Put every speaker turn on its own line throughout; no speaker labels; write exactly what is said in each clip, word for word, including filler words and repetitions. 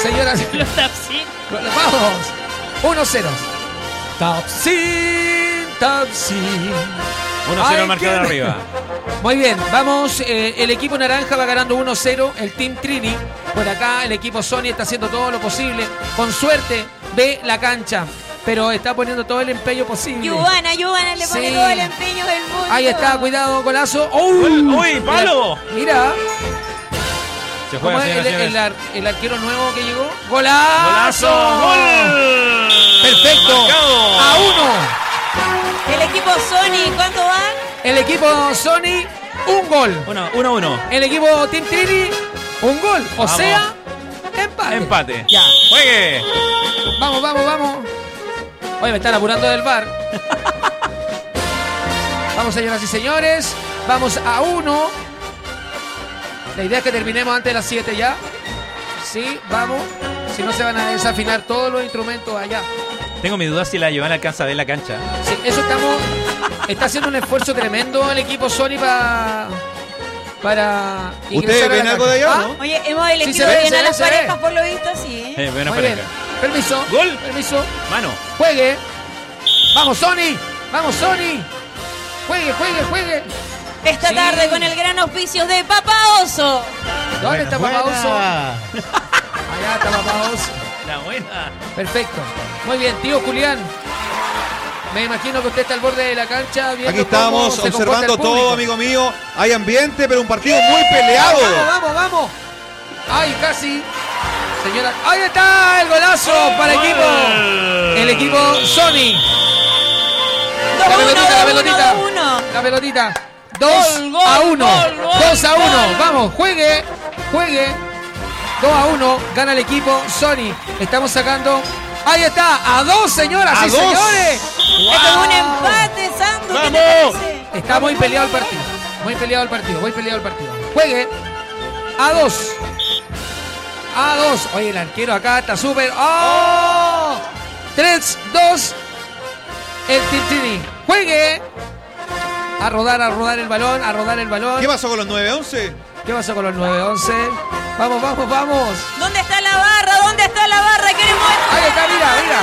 señoras.
Los Tapsin.
Vamos. uno cero. Tapsin, Tapsin.
uno cero el marcador
que...
arriba.
Muy bien, vamos. Eh, el equipo naranja va ganando uno cero. El Team Trini. Por acá el equipo Sony está haciendo todo lo posible. Con suerte ve la cancha, pero está poniendo todo el empeño posible.
Yubana, Yubana le pone
Sí.
todo el empeño del mundo.
Ahí está, cuidado, golazo. ¡Oh!
¡Uy, palo!
Mira.
Se
¿Cómo
juega,
es el,
señoras y
el,
señores.
ar- el arquero nuevo que llegó? ¡Golazo!
¡Golazo! ¡Gol!
Perfecto.
Marcado.
A uno.
El equipo Sony, ¿cuánto van?
El equipo Sony, un gol.
Uno, uno, uno.
El equipo Team Trini, un gol. O
Vamos.
sea, empate.
Empate.
Ya.
¡Juegue!
Vamos, vamos, vamos. Oye, me están apurando del bar. Vamos, señoras y señores. Vamos a uno. La idea es que terminemos antes de las siete ya. Sí, vamos. Si no, se van a desafinar todos los instrumentos allá.
Tengo mi duda si la Giovanna alcanza a ver la cancha.
Sí, eso estamos. Está haciendo un esfuerzo tremendo el equipo Sony para. Para. ingresar
¿Ustedes
a la
ven algo de
cancha.
allá,
¿Ah?
no?
Oye, hemos elegido
Sí, se ve,
bien
se
a
ve,
las
se ve.
parejas, por lo visto, sí. ¿eh?
Eh, buena
Muy
pareja.
bien. Permiso.
Gol.
Permiso.
Mano.
Juegue. Vamos, Sony. Vamos, Sony. Juegue, juegue, juegue.
Esta
Sí.
tarde con el gran auspicio de Papá Oso.
¿Dónde está Papá
Buena.
Oso? Allá está Papá Oso.
La buena.
Perfecto. Muy bien, tío Julián. Me imagino que usted está al borde de la cancha viendo
Aquí
cómo
estamos
se comporta
observando
el público.
todo, amigo mío. Hay ambiente, pero un partido muy peleado.
Vamos, vamos, vamos. Ay, casi. Señora. Ahí está el golazo para el equipo. El equipo Sony. La pelotita, la pelotita.
dos uno.
La pelotita. dos
Gol, gol,
a uno.
gol, gol,
dos a uno.
gol.
Vamos, juegue. Juegue. dos a uno. Gana el equipo Sony. Estamos sacando. Ahí está. A dos, señoras
A
y
dos.
señores.
Esto es un empate, Sandu. ¿Qué te
¡Vamos!
parece?
Está muy peleado el partido. Muy peleado el partido. Muy peleado el partido. Juegue. A dos. A dos. Oye, el arquero acá está súper. ¡Oh! tres dos. El Tintini. Juegue. A rodar, a rodar el balón, a rodar el balón.
¿Qué pasó con los nueve once?
¿Qué pasó con los nueve once? Vamos, vamos, vamos.
¿Dónde está la barra? ¿Dónde está la barra? Queremos.
Ahí está, mira, mira.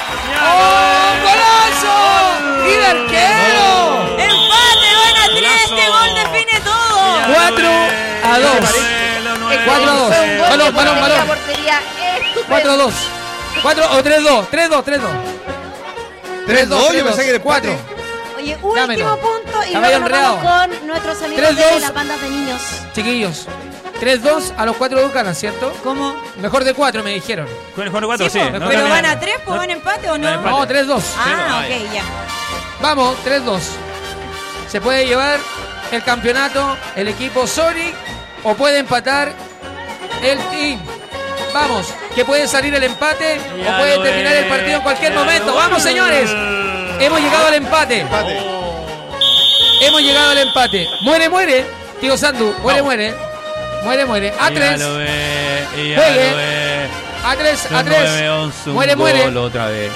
¡Oh, golazo! ¡Y de arquero!
¡Empate! ¡Van a tres!
Golazo.
¡Este gol define todo!
cuatro a dos. cuatro a dos. Balón, balón, balón. cuatro a dos. cuatro o tres dos. tres dos, tres dos.
tres dos, yo pensé que era
cuatro.
cuatro.
Oye, último
Dámelo.
punto y
Está
luego
medio
nos vamos
enredado.
con nuestros amigos
tres
de
dos.
las bandas de niños.
Chiquillos. tres dos a los cuatro dos ganan, ¿cierto?
¿Cómo?
Mejor de cuatro, me dijeron.
Con el cuatro, sí.
po,
no
pero
cambia
van
nada.
a tres, pues
No-
van empate o no.
Van empate.
No, tres dos.
Ah,
Sí,
ok, ya.
Vamos, tres dos. Se puede llevar el campeonato el equipo Sony o puede empatar el team. Vamos, que puede salir el empate
Ya
o puede
lo
terminar
es,
el partido en cualquier
ya
momento.
lo
Vamos,
es.
señores. Hemos llegado al empate.
Empate.
Hemos llegado al empate. Muere, muere. Tío Sandu, muere,
Vamos.
muere. Muere, muere. A
Ya
tres.
lo ve, ya
Juegue.
lo ve.
A tres, a
Los
tres.
nueve once, un
Muere,
gol
muere.
otra vez.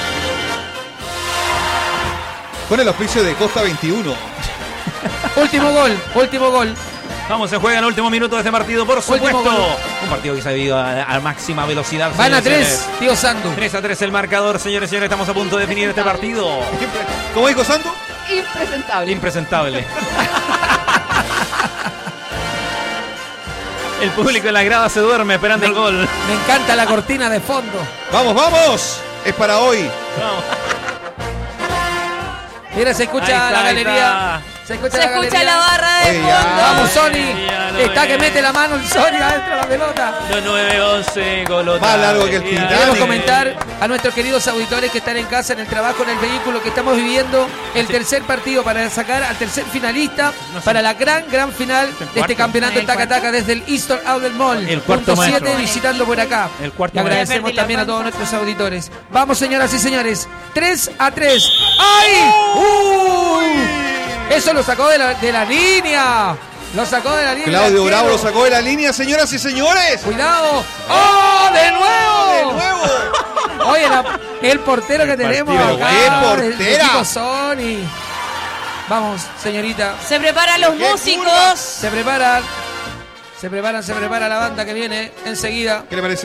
Con el auspicio de Costa veintiuno.
Último gol, último gol.
Vamos, se juega en el último minuto de este partido, por
Último
supuesto.
gol.
Un partido que se ha vivido a, a máxima velocidad.
Van a
señores y
tres,
señores.
tío Sandu.
tres a tres el marcador, señores y señores. Estamos a punto de definir este partido.
¿Cómo dijo Santo?
Impresentable.
Impresentable. El público en la grada se duerme esperando el gol.
Me encanta la cortina de fondo.
¡Vamos, vamos! Es para hoy.
Vamos.
Mira, se escucha
Ahí está,
la
ahí
galería.
está.
Se escucha
Se
la
escucha
galería.
la barra de
Oye, ya.
fondo.
Vamos,
Ya
Sony.
lo
Está que
ves.
mete la mano el Sony adentro de la pelota.
Los nueve once, gol otra
Más largo
vez.
que el
Ya
Titanic.
Queremos
lo
comentar
ves.
a nuestros queridos auditores que están en casa, en el trabajo, en el vehículo, que estamos viviendo el tercer partido para sacar al tercer finalista
No sé.
para la gran, gran final de este
cuarto.
campeonato
¿El
en Taca
cuarto?
Taca desde el Eastern Outlet Mall.
El cuarto
Punto
maestro.
siete, visitando por acá.
El cuarto
Y agradecemos
maestro.
también a todos nuestros auditores. Vamos, señoras y señores. tres a tres. ¡Ay! ¡Uy! Eso lo sacó de la, de la línea. Lo sacó de la línea.
Claudio
el
Bravo lo
arquero.
sacó de la línea, señoras y señores.
Cuidado. ¡Oh! ¡De nuevo!
¡De nuevo!
Oye, la- el portero que tenemos
partido,
acá.
qué
del
portera.
equipo Sony. Vamos, señorita.
Se preparan los
¡Qué
músicos.
curva!
Se preparan. Se preparan, se prepara la banda que viene enseguida.
¿Qué le parece?